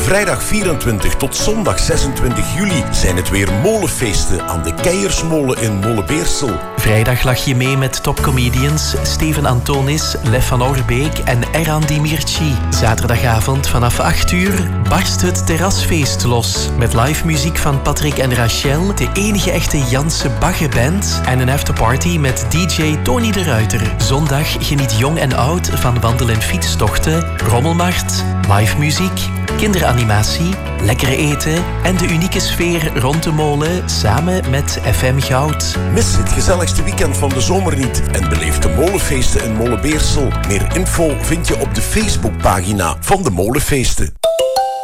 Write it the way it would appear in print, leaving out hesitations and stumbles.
vrijdag 24 tot zondag 26 juli zijn het weer molenfeesten aan de Keijersmolen in Molenbeersel. Vrijdag lach je mee met topcomedians Steven Antonis, Lef van Orbeek en Eran Dimirci. Zaterdagavond vanaf 8 uur barst het terrasfeest los. Met live muziek van Patrick en Rachel, de enige echte Janse Bagge-band en een afterparty met DJ Tony de Ruiter. Zondag geniet jong en oud van wandel- en fietstochten, rommelmarkt, live muziek, kinderanimatie, lekkere eten en de unieke sfeer rond de molen samen met FM Goud. Mis het gezelligste weekend van de zomer niet en beleef de molenfeesten in Molenbeersel. Meer info vind je op de Facebookpagina van de Molenfeesten.